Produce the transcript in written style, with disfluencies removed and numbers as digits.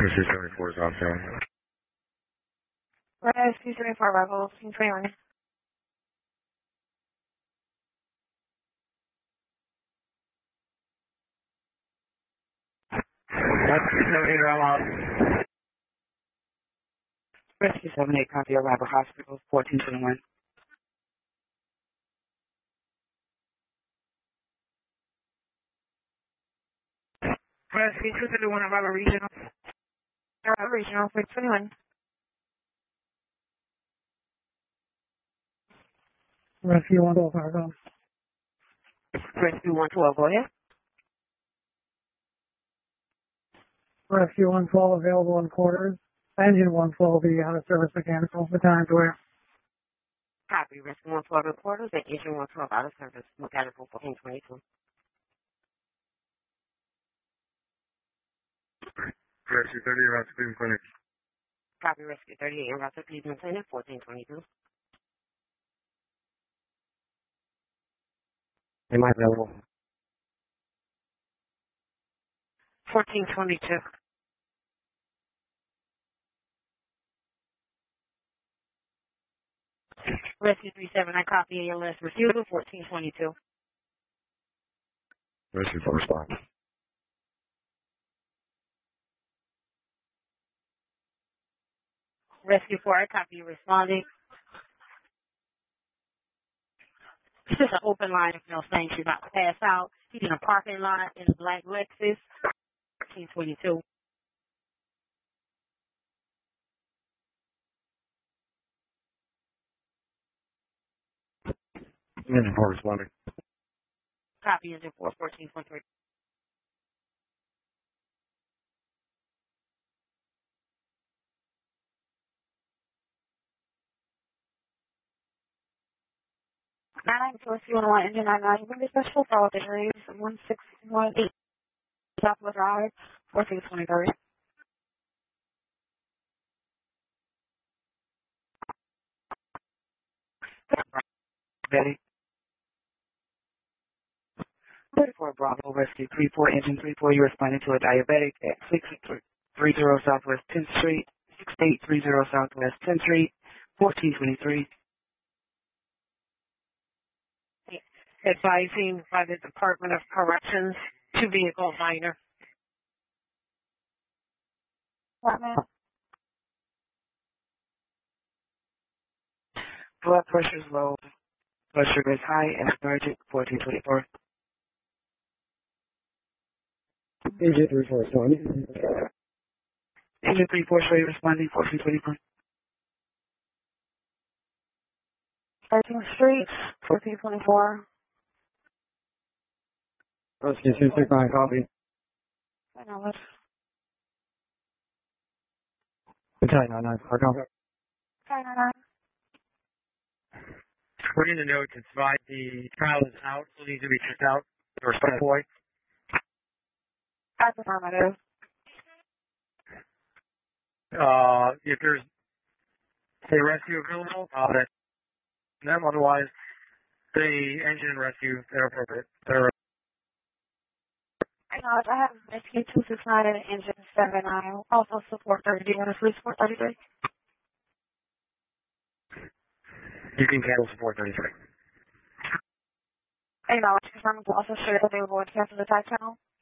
Rescue 74 is on scene. Rescue 74, Rebel, 21. I'm out. Rescue 78, copy Arrival Hospital, 1421. Rescue 251, Arrival Regional. Arrival Regional, 621. Rescue 112, Fargo. Rescue 112, go ahead. Rescue 112 available in quarters. Engine 112 will be out of service mechanical. The time to where? Copy. Rescue 112 reporters and Engine 112 out of service mechanical 1422. Rescue 30 around Cleveland Clinic. Copy. Rescue 38 en route to Cleveland Clinic 1422. Am I available? 1422. Rescue 37, I copy ALS refusal 1422. Rescue for response. Rescue 4, I copy you responding. It's just an open line if no saying she's about to pass out. He's in a parking lot in a black Lexus 1422. Engine 4 responding. Copy Engine 4 1423. Nine Source U101 Engine 99, bring the special follow the areas 1618 Southwest Drive, 1423. Betty. 34 Bravo Rescue 34 Engine 34, you're responding to a diabetic at 630 Southwest 10th Street, 6830 Southwest 10th Street, 1423. Advising by the Department of Corrections, 2 vehicle minor. Blood pressure is low, blood sugar is high, and emergent 1424. Engine 34 responding. Engine 34, show you responding 1424. 13th Street, 1424. Rescue 269, copy. I know it. Battalion 99, Fargo. 999. According to the notes, it's by the child is out, so needs to be checked out. Or some boy. That's affirmative. If there's a rescue available, that's them. Otherwise, the engine rescue, they're appropriate. They're I know it. I have Rescue 269 and Engine 79. Also support 30. Do you want to free support 33? you can cancel support 33. I know. Confirming to also share available and cancel the type channel.